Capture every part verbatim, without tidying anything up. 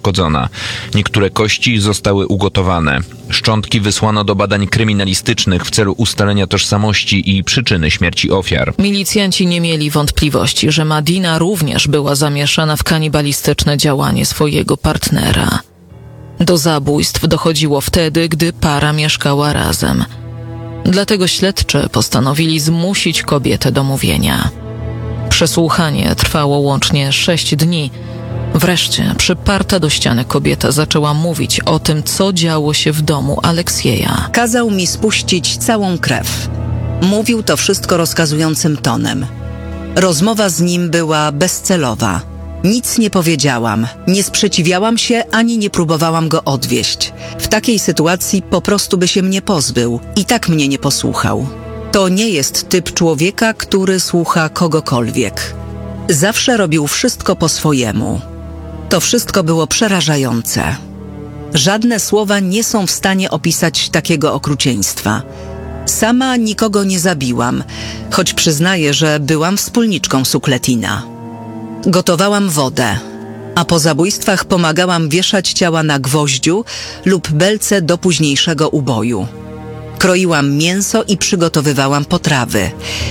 uszkodzona. Niektóre kości zostały ugotowane. Szczątki wysłano do badań kryminalistycznych w celu ustalenia tożsamości i przyczyny śmierci ofiar. Milicjanci nie mieli wątpliwości, że Madina również była zamieszana w kanibalistyczne działanie swojego partnera. Do zabójstw dochodziło wtedy, gdy para mieszkała razem. Dlatego śledczy postanowili zmusić kobietę do mówienia. Przesłuchanie trwało łącznie sześć dni. Wreszcie przyparta do ściany kobieta zaczęła mówić o tym, co działo się w domu Aleksieja. Kazał mi spuścić całą krew. Mówił to wszystko rozkazującym tonem. Rozmowa z nim była bezcelowa. Nic nie powiedziałam, nie sprzeciwiałam się, ani nie próbowałam go odwieść. W takiej sytuacji po prostu by się mnie pozbył i tak mnie nie posłuchał. To nie jest typ człowieka, który słucha kogokolwiek. Zawsze robił wszystko po swojemu. To wszystko było przerażające. Żadne słowa nie są w stanie opisać takiego okrucieństwa. Sama nikogo nie zabiłam, choć przyznaję, że byłam wspólniczką Sukletina. Gotowałam wodę, a po zabójstwach pomagałam wieszać ciała na gwoździu lub belce do późniejszego uboju. Kroiłam mięso i przygotowywałam potrawy.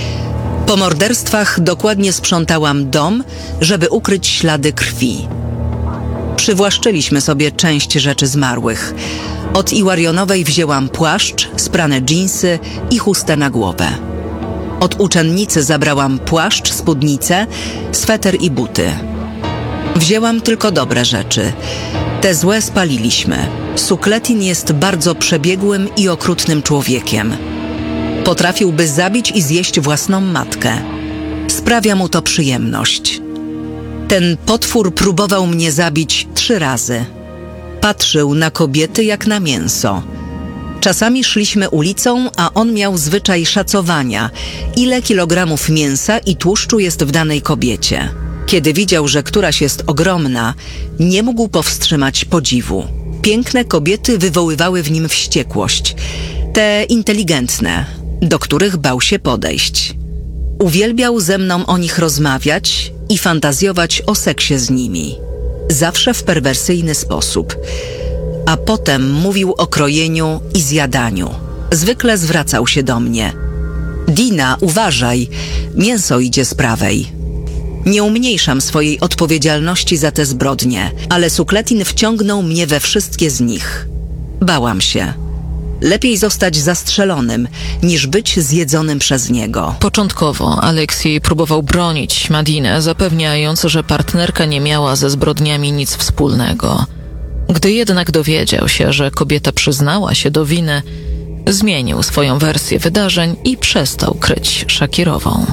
Po morderstwach dokładnie sprzątałam dom, żeby ukryć ślady krwi. Przywłaszczyliśmy sobie część rzeczy zmarłych. Od Iwarionowej wzięłam płaszcz, sprane dżinsy i chustę na głowę. Od uczennicy zabrałam płaszcz, spódnicę, sweter i buty. Wzięłam tylko dobre rzeczy. Te złe spaliliśmy. Sukletin jest bardzo przebiegłym i okrutnym człowiekiem. Potrafiłby zabić i zjeść własną matkę. Sprawia mu to przyjemność. Ten potwór próbował mnie zabić trzy razy. Patrzył na kobiety jak na mięso. Czasami szliśmy ulicą, a on miał zwyczaj szacowania, ile kilogramów mięsa i tłuszczu jest w danej kobiecie. Kiedy widział, że któraś jest ogromna, nie mógł powstrzymać podziwu. Piękne kobiety wywoływały w nim wściekłość. Te inteligentne, do których bał się podejść. Uwielbiał ze mną o nich rozmawiać i fantazjować o seksie z nimi. Zawsze w perwersyjny sposób. A potem mówił o krojeniu i zjadaniu. Zwykle zwracał się do mnie. Dina, uważaj, mięso idzie z prawej. Nie umniejszam swojej odpowiedzialności za te zbrodnie, ale Sukletin wciągnął mnie we wszystkie z nich. Bałam się. Lepiej zostać zastrzelonym, niż być zjedzonym przez niego. Początkowo Aleksiej próbował bronić Madinę, zapewniając, że partnerka nie miała ze zbrodniami nic wspólnego. Gdy jednak dowiedział się, że kobieta przyznała się do winy, zmienił swoją wersję wydarzeń i przestał kryć Szakirową.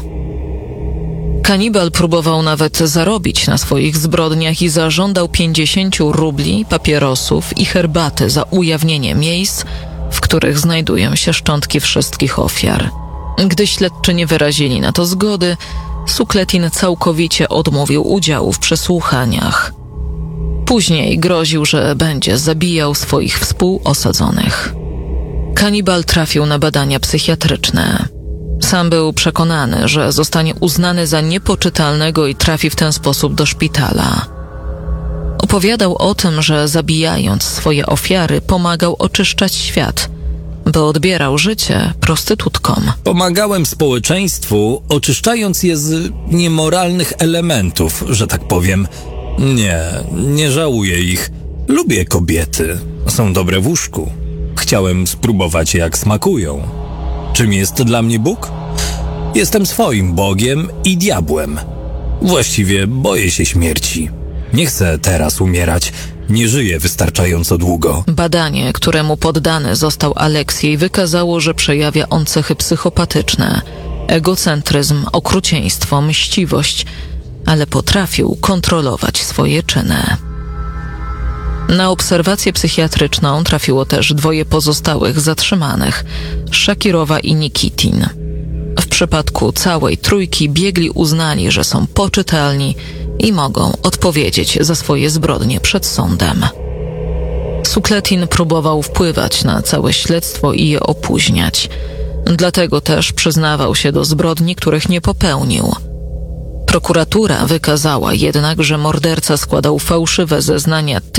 Kanibal próbował nawet zarobić na swoich zbrodniach i zażądał pięćdziesiąt rubli, papierosów i herbaty za ujawnienie miejsc, w których znajdują się szczątki wszystkich ofiar. Gdy śledczy nie wyrazili na to zgody, Sukletin całkowicie odmówił udziału w przesłuchaniach. Później groził, że będzie zabijał swoich współosadzonych. Kanibal trafił na badania psychiatryczne. Sam był przekonany, że zostanie uznany za niepoczytalnego i trafi w ten sposób do szpitala. Opowiadał o tym, że zabijając swoje ofiary pomagał oczyszczać świat, bo odbierał życie prostytutkom. Pomagałem społeczeństwu, oczyszczając je z niemoralnych elementów, że tak powiem. Nie, nie żałuję ich. Lubię kobiety. Są dobre w łóżku. Chciałem spróbować, jak smakują. Czym jest dla mnie Bóg? Jestem swoim Bogiem i diabłem. Właściwie boję się śmierci. Nie chcę teraz umierać. Nie żyję wystarczająco długo. Badanie, któremu poddany został Aleksiej, wykazało, że przejawia on cechy psychopatyczne, egocentryzm, okrucieństwo, mściwość, ale potrafił kontrolować swoje czyny. Na obserwację psychiatryczną trafiło też dwoje pozostałych zatrzymanych, Szakirowa i Nikitin. W przypadku całej trójki biegli uznali, że są poczytalni i mogą odpowiedzieć za swoje zbrodnie przed sądem. Sukletin próbował wpływać na całe śledztwo i je opóźniać. Dlatego też przyznawał się do zbrodni, których nie popełnił. Prokuratura wykazała jednak, że morderca składał fałszywe zeznania